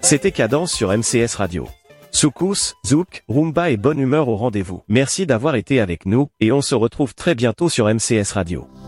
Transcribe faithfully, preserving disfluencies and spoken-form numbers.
C'était Cadence sur M C S Radio. Soukous, zouk, rumba et bonne humeur au rendez-vous. Merci d'avoir été avec nous, et on se retrouve très bientôt sur M C S Radio.